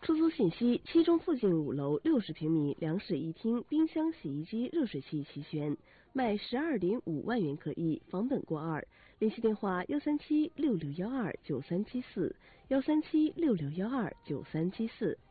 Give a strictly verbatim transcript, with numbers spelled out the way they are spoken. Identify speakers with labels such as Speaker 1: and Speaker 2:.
Speaker 1: 出租信息：七中附近五楼六十平米两室一厅，冰箱、洗衣机、热水器齐全，卖十二点五万元可以，房本过二。联系电话：幺三七六六幺二九三七四，幺三七六六幺二九三七四。